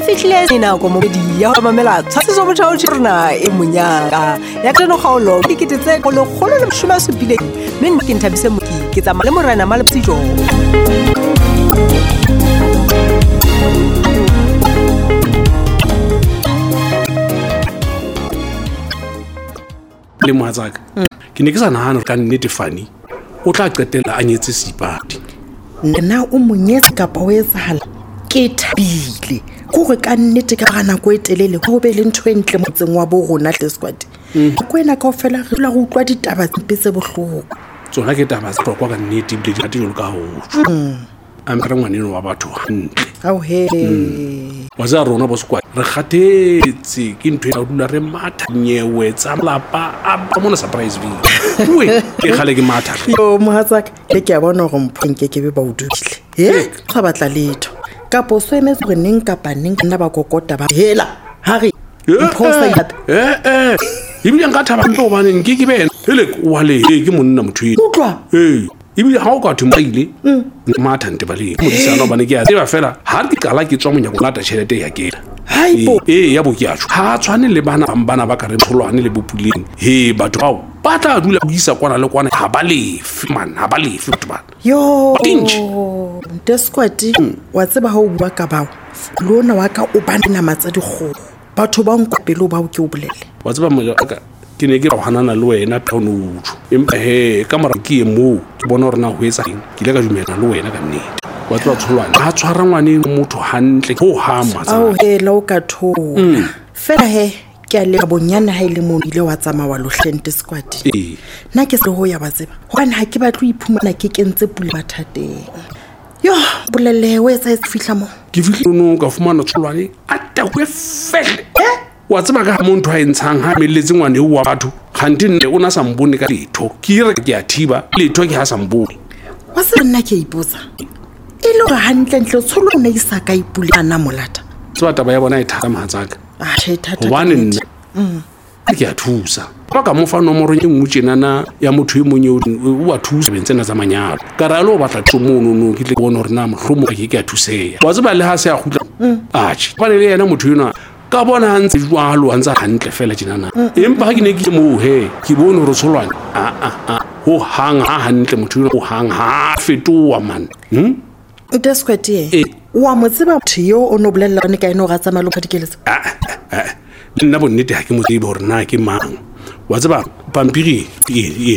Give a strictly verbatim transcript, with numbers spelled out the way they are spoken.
fihlile nako mobedi ya mamela tshwatso botho rona e monyaka ya tseno kgaolo dikitse go le kgolo le mshuma supile mme ke nthabise moki ke tsamaya le morena malapsijo le mohatsaka ke ne ke sa nahana ka nnete fani o tla qetela a nyetse sipati nna o monyetsa kapa o etsahala ke thabile go re ka nnete ka gana go etelele go be le ntho entle motseng wa bo rona tle squad go ena ka ofela re la go utlwa ditaba tse bohloko tsona ke taba tsa kwa ka nnete bile di atile ka ho a mara ngwaneno wa batho hantle ao he wa za rona bo squad re kgatetse ke ntwe ya dula re matha nyewe tsa lapa a ba mona surprise vi we ke khale ke matha yo mohatsaka ke ke bona go mphenke ke be ba udukile he ga batla letho ka poso emetse go neng kapa neng nna ba kokota ba hela ha re mposa ya eh eh ibile nka thaba ntlo bane nke ke bena hele wale ke monna motho utlwa eh ibile ha o ka thumile matha nteba le mo disana bane ke a tseba fela ha ke kala ke tswa monya go lata tšhelete ya kela haibo eh ya bo ke a tsho ha tshwane le bana bana ba ka re tholwane le bopuleng he batho bao ba tla dula go isa kwana le kwana ha ba lefe man ha ba lefe batho ba yo the squad wa tseba ha o bua ka bao lona wa ka o bana matsa dikgogo batho ba nkopelo ba o ke o bolele wa tseba mo ka ke ne ke ra hanana le wena phono uthu empa he ka mara ke mo ke bona rena ho etsa eng ke le ka dumela le wena ka nnete wa tswa tsholwana ha tshwara ngwane motho hantle ho hama tsa ao he lo ka thona fela he ke a le bonyana ha ile mo ile wa tsama wa lohlente squad eh na ke se ho ya ba tseba hona ha ke batlo iphumana ke kentse pula bathateng yo bolele we tsa fihla mo ke fihla no ka fumana tsholwane a ta go fele wa tseba ka motho a entshang ha meletse ngwane wa batho khanti nne o na sambone ka letho ke re ke a thiba letho ke ha sambone wa se nna ke iposa e lo hantle ntle tsholo ne isa ka ipulana molata tswa taba ya bona e thata mahatsaka ah she thata hobane nna mm ke a thusa ba ka mo fa nomoro e nngwe tsenana ya motho e monye o wa thusa bentsena tsa manyalo ka ra lo batla tsomono no ke tle bona rena mohlomo ke ke a thuseya wa tseba le ha se a khutla a tshi ba le yena motho yona ka bona ntse jwalo antsa hantle fela tjenana empa ke ne ke mo he ke bona re tsholwana a a a ho hanga ha hantle motho yona o hanga ha fetoa man hm ite squatie wa motseba motho yo o no bolella ne ka eno ga tsama lo phadikeletsa nna bonnete ha ke mo tsebe hore na ke mang wa tseba pampiri